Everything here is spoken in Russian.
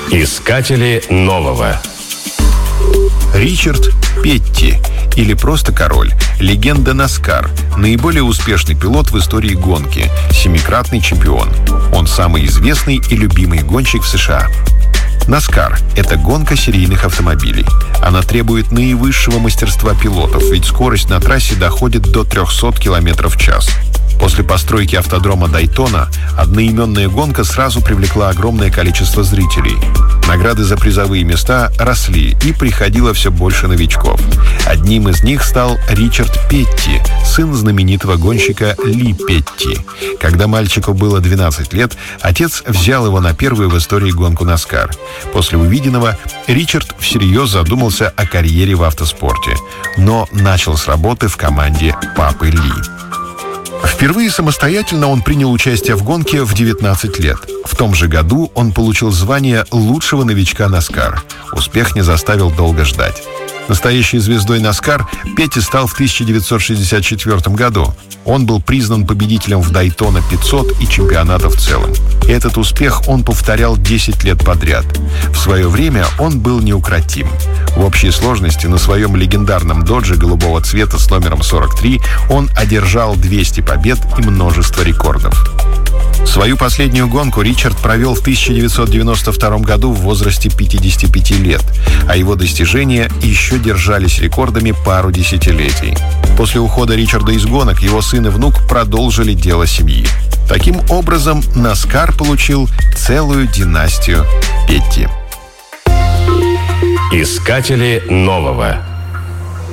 Искатели нового. Ричард Петти, или просто король, легенда NASCAR, наиболее успешный пилот в истории гонки, семикратный чемпион. Он самый известный и любимый гонщик в США. NASCAR — это гонка серийных автомобилей. Она требует наивысшего мастерства пилотов, ведь скорость на трассе доходит до 300 км в час. После постройки автодрома Дайтона одноименная гонка сразу привлекла огромное количество зрителей. Награды за призовые места росли, и приходило все больше новичков. Одним из них стал Ричард Петти, сын знаменитого гонщика Ли Петти. Когда мальчику было 12 лет, отец взял его на первую в истории гонку NASCAR. После увиденного Ричард всерьез задумался о карьере в автоспорте, но начал с работы в команде папы Ли. Впервые самостоятельно он принял участие в гонке в 19 лет. В том же году он получил звание лучшего новичка NASCAR. Успех не заставил долго ждать. Настоящей звездой NASCAR Петти стал в 1964 году. Он был признан победителем в Дайтона 500 и чемпионата в целом. Этот успех он повторял 10 лет подряд. В свое время он был неукротим. В общей сложности на своем легендарном додже голубого цвета с номером 43 он одержал 200 побед и множество рекордов. Свою последнюю гонку Ричард провел в 1992 году в возрасте 55 лет, а его достижения еще держались рекордами пару десятилетий. После ухода Ричарда из гонок его сын и внук продолжили дело семьи. Таким образом, NASCAR получил целую династию Петти. Искатели нового.